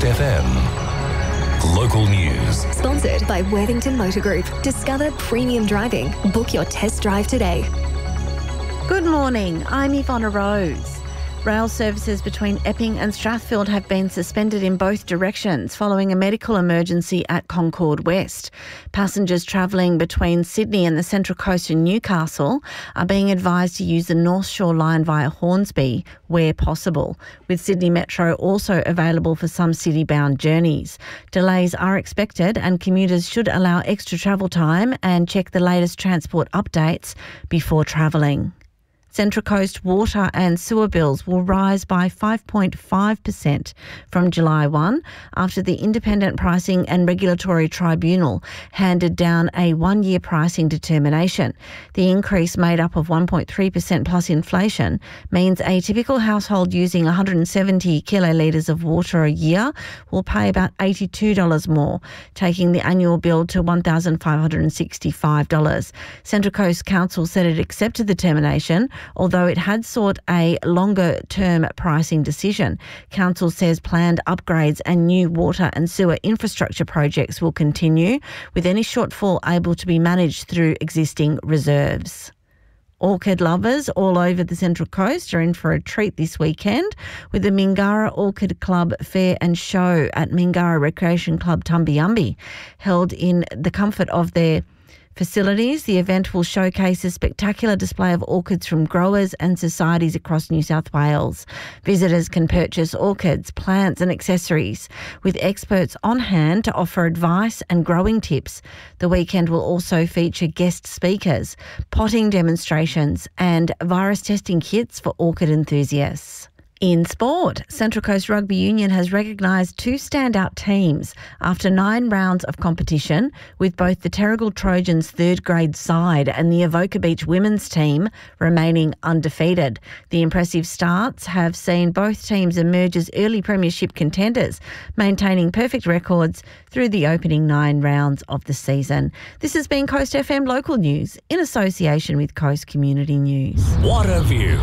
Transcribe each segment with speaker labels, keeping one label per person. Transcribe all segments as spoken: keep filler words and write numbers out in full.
Speaker 1: Coast F M. Local news.
Speaker 2: Sponsored by Worthington Motor Group. Discover premium driving. Book your test drive today.
Speaker 3: Good morning, I'm Ivonna Rose. Rail services between Epping and Strathfield have been suspended in both directions following a medical emergency at Concord West. Passengers travelling between Sydney and the Central Coast and Newcastle are being advised to use the North Shore line via Hornsby where possible, with Sydney Metro also available for some city-bound journeys. Delays are expected and commuters should allow extra travel time and check the latest transport updates before travelling. Central Coast water and sewer bills will rise by five point five percent from July first after the Independent Pricing and Regulatory Tribunal handed down a one-year pricing determination. The increase, made up of one point three percent plus inflation, means a typical household using one hundred seventy kilolitres of water a year will pay about eighty-two dollars more, taking the annual bill to one thousand five hundred sixty-five dollars. Central Coast Council said it accepted the determination, although it had sought a longer-term pricing decision. Council says planned upgrades and new water and sewer infrastructure projects will continue, with any shortfall able to be managed through existing reserves. Orchid lovers all over the Central Coast are in for a treat this weekend with the Mingara Orchid Club Fair and Show at Mingara Recreation Club Tumbiumbi. Held in the comfort of their facilities, the event will showcase a spectacular display of orchids from growers and societies across New South Wales. Visitors can purchase orchids, plants and accessories, with experts on hand to offer advice and growing tips. The weekend will also feature guest speakers, potting demonstrations and virus testing kits for orchid enthusiasts. In sport, Central Coast Rugby Union has recognised two standout teams after nine rounds of competition, with both the Terrigal Trojans third grade side and the Avoca Beach women's team remaining undefeated. The impressive starts have seen both teams emerge as early premiership contenders, maintaining perfect records through the opening nine rounds of the season. This has been Coast F M Local News in association with Coast Community News.
Speaker 1: What a view.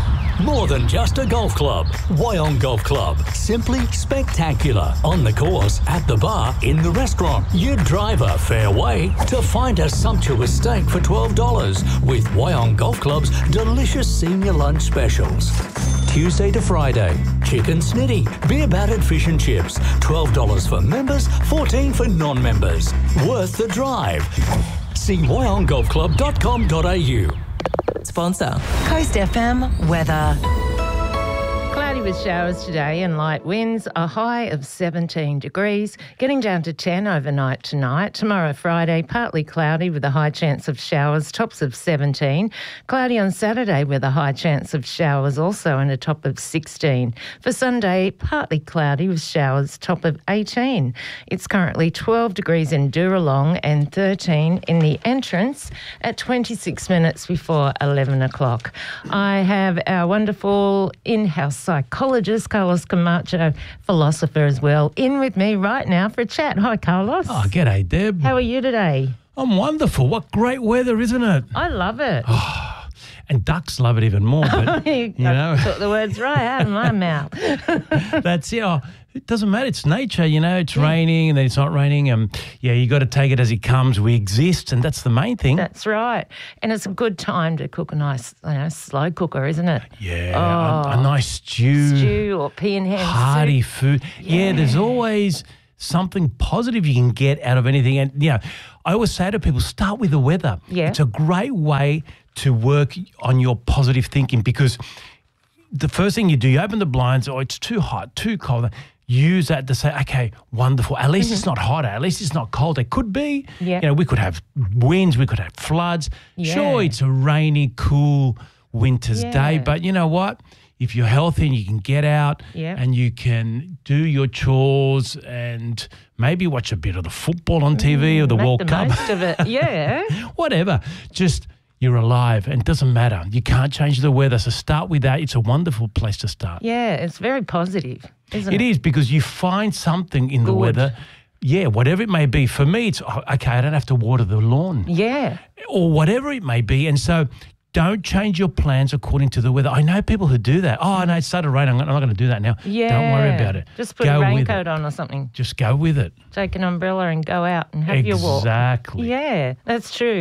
Speaker 1: More than just a golf club. Wyong Golf Club. Simply spectacular. On the course, at the bar, in the restaurant. You drive a fair way to find a sumptuous steak for twelve dollars with Wyong Golf Club's delicious senior lunch specials. Tuesday to Friday, chicken snitty, beer battered fish and chips. twelve dollars for members, fourteen dollars for non-members. Worth the drive. See wyong golf club dot com dot a u.
Speaker 4: Sponsor Coast F M weather.
Speaker 5: Cloudy with showers today and light winds, a high of seventeen degrees, getting down to ten overnight tonight. Tomorrow, Friday, partly cloudy with a high chance of showers, tops of seventeen. Cloudy on Saturday with a high chance of showers also and a top of sixteen. For Sunday, partly cloudy with showers, top of eighteen. It's currently twelve degrees in Dooralong and thirteen in the entrance at twenty-six minutes before eleven o'clock. I have our wonderful in-house psychologist, Carlos Camacho, philosopher as well, in with me right now for a chat. Hi, Carlos.
Speaker 6: Oh, g'day, Deb.
Speaker 5: How are you today?
Speaker 6: I'm wonderful. What great weather, isn't it?
Speaker 5: I love it.
Speaker 6: Oh, and ducks love it even more. But,
Speaker 5: you
Speaker 6: you know.
Speaker 5: I took the words right out of my mouth.
Speaker 6: That's it. Oh, it doesn't matter. It's nature, you know. It's yeah. raining and then it's not raining. And, yeah, you got to take it as it comes. We exist, and that's the main thing.
Speaker 5: That's right. And it's a good time to cook a nice, you know, slow cooker, isn't it?
Speaker 6: Yeah,
Speaker 5: oh,
Speaker 6: a, a nice stew.
Speaker 5: Stew or pea and ham
Speaker 6: hearty
Speaker 5: soup.
Speaker 6: food. Yeah. yeah, there's always something positive you can get out of anything. And, you know, I always say to people, start with the weather.
Speaker 5: Yeah.
Speaker 6: It's a great way to work on your positive thinking, because the first thing you do, you open the blinds, oh, it's too hot, too cold. Use that to say, okay, wonderful. At least mm-hmm. it's not hotter. At least it's not cold. It could be.
Speaker 5: Yeah.
Speaker 6: You know, we could have winds. We could have floods.
Speaker 5: Yeah.
Speaker 6: Sure, it's a rainy, cool winter's
Speaker 5: yeah.
Speaker 6: day. But you know what? If you're healthy and you can get out
Speaker 5: yeah.
Speaker 6: and you can do your chores and maybe watch a bit of the football on T V mm, or the
Speaker 5: make
Speaker 6: World
Speaker 5: the
Speaker 6: Cup.
Speaker 5: Most of it. Yeah.
Speaker 6: Whatever. Just you're alive, and it doesn't matter. You can't change the weather, so start with that. It's a wonderful place to start.
Speaker 5: Yeah, it's very positive, isn't it?
Speaker 6: It is, because you find something in
Speaker 5: Good.
Speaker 6: the weather. Yeah, whatever it may be. For me, it's, oh, okay, I don't have to water the lawn.
Speaker 5: Yeah.
Speaker 6: Or whatever it may be. And so Don't change your plans according to the weather. I know people who do that. Oh, no, it started raining. I'm not going to do that now.
Speaker 5: Yeah.
Speaker 6: Don't worry about it.
Speaker 5: Just put
Speaker 6: go
Speaker 5: a
Speaker 6: with
Speaker 5: raincoat
Speaker 6: it.
Speaker 5: on or something.
Speaker 6: Just go with it.
Speaker 5: Take an umbrella and go out and have your walk.
Speaker 6: Exactly.
Speaker 5: Yeah, that's true.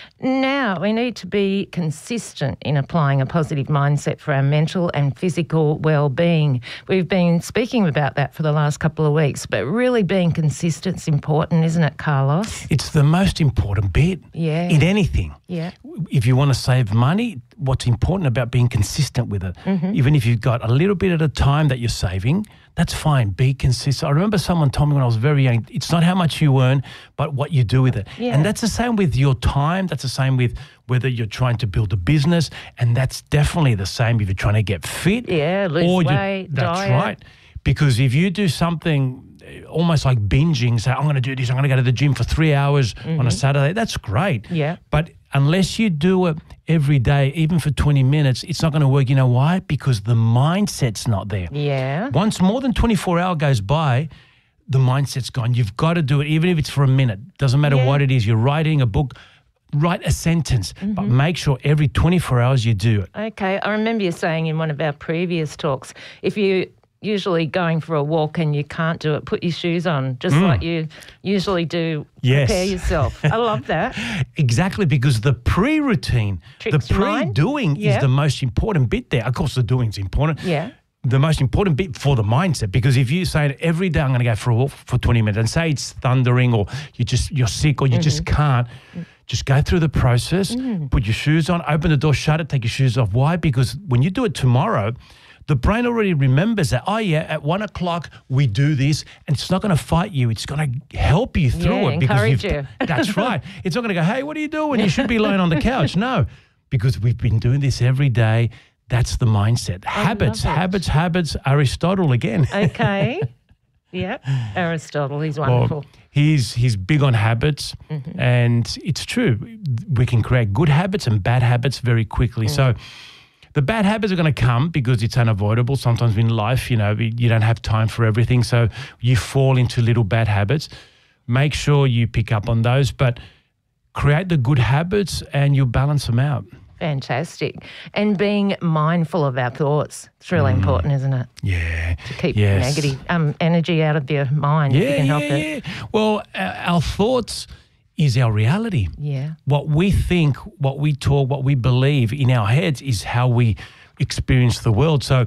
Speaker 5: Now, we need to be consistent in applying a positive mindset for our mental and physical well-being. We've been speaking about that for the last couple of weeks, but really being consistent is important, isn't it, Carlos?
Speaker 6: It's the most important bit
Speaker 5: Yeah.
Speaker 6: in anything.
Speaker 5: Yeah.
Speaker 6: If you want to save money, what's important about being consistent with it,
Speaker 5: Mm-hmm.
Speaker 6: even if you've got a little bit at a time that you're saving, that's fine. Be consistent. I remember someone told me when I was very young, it's not how much you earn, but what you do with it.
Speaker 5: Yeah.
Speaker 6: And that's the same with your time. That's the same with whether you're trying to build a business. And that's definitely the same if you're trying to get fit.
Speaker 5: Yeah, lose
Speaker 6: or you-
Speaker 5: weight,
Speaker 6: That's
Speaker 5: diet.
Speaker 6: right. Because if you do something almost like binging, say, I'm going to do this, I'm going to go to the gym for three hours on a Saturday, that's great.
Speaker 5: Yeah.
Speaker 6: But unless you do it every day, even for twenty minutes, it's not going to work. You know why? Because the mindset's not there.
Speaker 5: Yeah.
Speaker 6: Once more than twenty-four hours goes by, the mindset's gone. You've got to do it, even if it's for a minute. Doesn't matter
Speaker 5: Yeah.
Speaker 6: what it is. You're writing a book, write a sentence, but make sure every twenty-four hours you do it.
Speaker 5: Okay, I remember you saying in one of our previous talks, if you usually going for a walk and you can't do it, put your shoes on, just like you usually do.
Speaker 6: Yes.
Speaker 5: Prepare yourself. I love that.
Speaker 6: Exactly, because the pre-routine,
Speaker 5: Tricks
Speaker 6: the
Speaker 5: your mind.
Speaker 6: pre-doing
Speaker 5: Yeah.
Speaker 6: is the most important bit there. Of course, the doing's important.
Speaker 5: Yeah.
Speaker 6: The most important bit for the mindset, because if you say every day I'm going to go for a walk for twenty minutes, and say it's thundering or you just you're sick or you just can't, just go through the process, put your shoes on, open the door, shut it, take your shoes off. Why? Because when you do it tomorrow, the brain already remembers that, oh, yeah, at one o'clock we do this, and it's not going to fight you. It's going to help you through
Speaker 5: Yeah,
Speaker 6: it. because
Speaker 5: encourage
Speaker 6: you've
Speaker 5: you.
Speaker 6: d- That's right. It's not going to go, hey, what are you doing? You should be lying on the couch. No, because we've been doing this every day. That's the mindset. Habits,
Speaker 5: love it.
Speaker 6: habits, habits. Aristotle again.
Speaker 5: Okay. Yeah. Aristotle, he's
Speaker 6: Well,
Speaker 5: wonderful.
Speaker 6: he's he's big on habits,
Speaker 5: Mm-hmm.
Speaker 6: and it's true. We can create good habits and bad habits very quickly.
Speaker 5: Mm.
Speaker 6: So the bad habits are going to come because it's unavoidable. Sometimes in life, you know, you don't have time for everything, so you fall into little bad habits. Make sure you pick up on those, but create the good habits and you'll balance them out.
Speaker 5: Fantastic. And being mindful of our thoughts. It's really important, isn't it?
Speaker 6: Yeah.
Speaker 5: To keep
Speaker 6: Mm. Yes.
Speaker 5: negative um, energy out of your mind if you
Speaker 6: Yeah,
Speaker 5: can
Speaker 6: yeah,
Speaker 5: help it.
Speaker 6: yeah. Well, our, our thoughts is our reality.
Speaker 5: Yeah.
Speaker 6: What we think, what we talk, what we believe in our heads is how we experience the world. So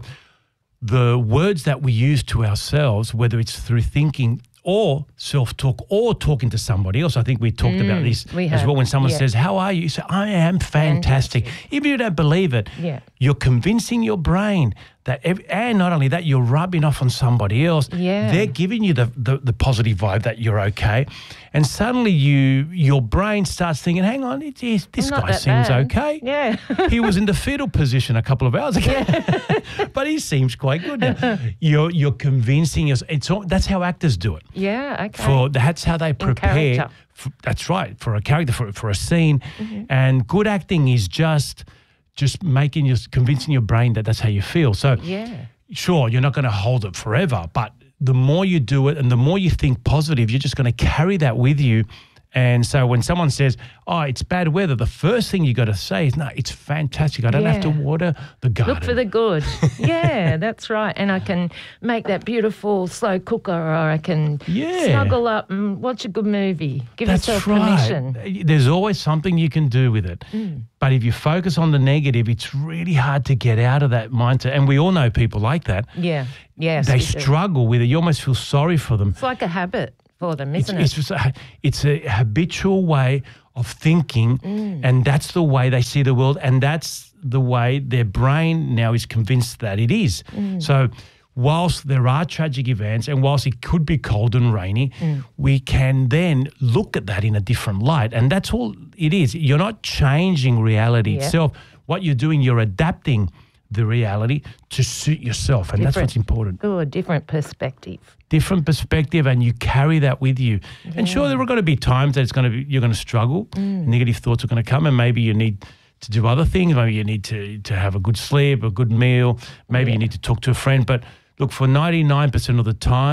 Speaker 6: the words that we use to ourselves, whether it's through thinking or self-talk or talking to somebody else. I think we talked about this
Speaker 5: we
Speaker 6: as
Speaker 5: have,
Speaker 6: well. When someone
Speaker 5: yeah.
Speaker 6: says, how are you? You say, I am fantastic. Even if you don't believe it,
Speaker 5: Yeah.
Speaker 6: you're convincing your brain that, every, and not only that, you're rubbing off on somebody else.
Speaker 5: Yeah.
Speaker 6: They're giving you the, the, the positive vibe that you're okay. And suddenly you your brain starts thinking, hang on, it is, this
Speaker 5: I'm not
Speaker 6: guy
Speaker 5: that
Speaker 6: seems
Speaker 5: bad.
Speaker 6: okay.
Speaker 5: Yeah.
Speaker 6: He was in the fetal position a couple of hours ago, but he seems quite good now. You're you're convincing us. It's all, that's how actors do it.
Speaker 5: Yeah, okay.
Speaker 6: For that's how they prepare.
Speaker 5: character.
Speaker 6: For, that's right, for a character, for for a scene. And good acting is just just making you convincing your brain that that's how you feel. So
Speaker 5: Yeah.
Speaker 6: sure, you're not going to hold it forever, but the more you do it and the more you think positive, you're just going to carry that with you. And so when someone says, oh, it's bad weather, the first thing you got to say is, no, it's fantastic. I don't have to
Speaker 5: Yeah.
Speaker 6: water the garden.
Speaker 5: Look for the good. Yeah, that's right. And I can make that beautiful slow cooker, or I can
Speaker 6: Yeah.
Speaker 5: snuggle up and watch a good movie. Give
Speaker 6: That's
Speaker 5: yourself
Speaker 6: right.
Speaker 5: permission.
Speaker 6: There's always something you can do with it. But if you focus on the negative, it's really hard to get out of that mindset. And we all know people like that.
Speaker 5: Yeah. Yes.
Speaker 6: They
Speaker 5: we do.
Speaker 6: struggle with it. You almost feel sorry for them.
Speaker 5: It's like a habit for them,
Speaker 6: It's,
Speaker 5: isn't
Speaker 6: it's,
Speaker 5: it?
Speaker 6: just a, it's a habitual way of thinking,
Speaker 5: Mm.
Speaker 6: and that's the way they see the world, and that's the way their brain now is convinced that it is.
Speaker 5: Mm.
Speaker 6: So whilst there are tragic events and whilst it could be cold and rainy,
Speaker 5: Mm.
Speaker 6: we can then look at that in a different light, and that's all it is. You're not changing reality
Speaker 5: Yeah.
Speaker 6: itself. What you're doing, you're adapting the reality to suit yourself, and that's
Speaker 5: Different.
Speaker 6: what's important.
Speaker 5: Good, different perspective.
Speaker 6: Different perspective, and you carry that with you. And sure, there are going to be times that it's going to be you're going to struggle.
Speaker 5: Mm.
Speaker 6: Negative thoughts are going to come, and maybe you need to do other things. Maybe you need to to have a good sleep, a good meal. Maybe you need to talk to a friend. But look, for ninety-nine percent of the time,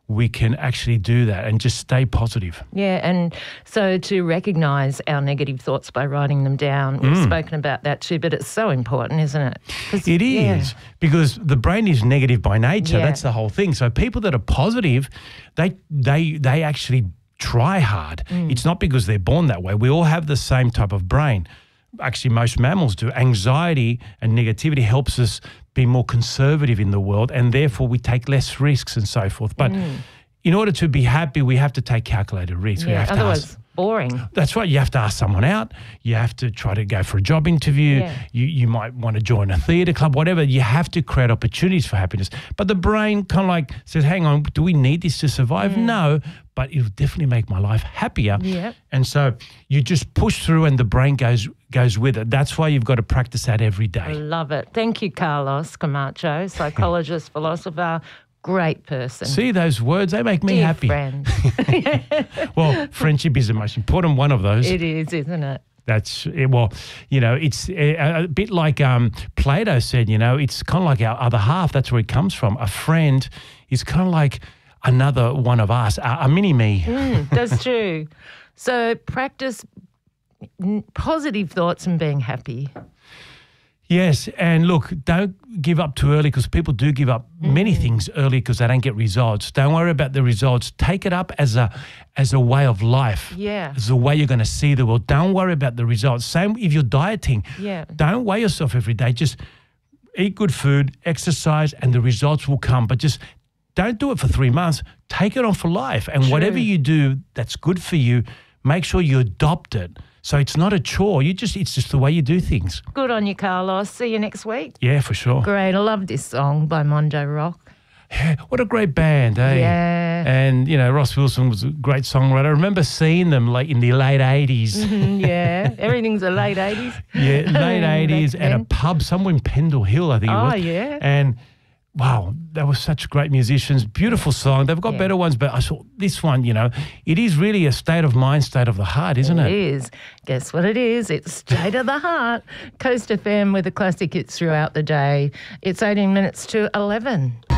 Speaker 6: we can actually do that and just stay positive.
Speaker 5: Yeah, and so to recognise our negative thoughts by writing them down, we've
Speaker 6: Mm.
Speaker 5: spoken about that too, but it's so important, isn't it? 'Cause-
Speaker 6: It
Speaker 5: yeah.
Speaker 6: is, because the brain is negative by nature.
Speaker 5: Yeah.
Speaker 6: That's the whole thing. So people that are positive, they they they actually try hard.
Speaker 5: Mm.
Speaker 6: It's not because they're born that way. We all have the same type of brain. Actually, most mammals do. Anxiety and negativity helps us be more conservative in the world, and therefore we take less risks and so forth. But in order to be happy, we have to take calculated risks. We
Speaker 5: Mm. Yeah,
Speaker 6: have to
Speaker 5: otherwise
Speaker 6: ask,
Speaker 5: boring.
Speaker 6: that's right. You have to ask someone out. You have to try to go for a job interview.
Speaker 5: Yeah.
Speaker 6: You you might want to join a theatre club, whatever. You have to create opportunities for happiness. But the brain kind of like says, hang on, do we need this to survive? No, but it'll definitely make my life happier.
Speaker 5: Yeah.
Speaker 6: And so you just push through and the brain goes goes with it. That's why you've got to practice that every
Speaker 5: I
Speaker 6: day.
Speaker 5: love it. Thank you, Carlos Camacho, psychologist, philosopher, great person.
Speaker 6: See those words? They make me
Speaker 5: Dear
Speaker 6: happy.
Speaker 5: friend.
Speaker 6: Well, friendship is the most important one of those.
Speaker 5: It is, isn't it?
Speaker 6: That's eh, well, you know, it's a, a bit like um, Plato said. You know, it's kind of like our other half. That's where it comes from. A friend is kind of like another one of us, a, a mini me.
Speaker 5: Mm, that's true. So practice n- positive thoughts and being happy.
Speaker 6: Yes, and look, don't give up too early, because people do give up many things early because they don't get results. Don't worry about the results. Take it up as a as a way of life.
Speaker 5: Yeah.
Speaker 6: As a way you're going to see the world. Don't worry about the results. Same if you're dieting.
Speaker 5: Yeah.
Speaker 6: Don't weigh yourself every day. Just eat good food, exercise, and the results will come. But just don't do it for three months. Take it on for life. And
Speaker 5: True.
Speaker 6: whatever you do that's good for you, make sure you adopt it. So it's not a chore. You just it's just the way you do things.
Speaker 5: Good on you, Carlos. See you next week.
Speaker 6: Yeah, for sure.
Speaker 5: Great. I love this song by Mondo Rock.
Speaker 6: Yeah, what a great band, eh?
Speaker 5: Yeah.
Speaker 6: And, you know, Ross Wilson was a great songwriter. I remember seeing them like in the late eighties.
Speaker 5: Mm, yeah. Everything's the late eighties.
Speaker 6: Yeah, late eighties
Speaker 5: Back
Speaker 6: at a
Speaker 5: then.
Speaker 6: pub somewhere in Pendle Hill, I think it
Speaker 5: Oh,
Speaker 6: was.
Speaker 5: yeah.
Speaker 6: And wow, they were such great musicians. Beautiful song. They've got
Speaker 5: Yeah.
Speaker 6: better ones, but I saw this one, you know, it is really a state of mind, state of the heart, isn't
Speaker 5: It
Speaker 6: it?
Speaker 5: is. Guess what it is? It's State of the Heart. Coast F M with the classic hits throughout the day. It's eighteen minutes to eleven.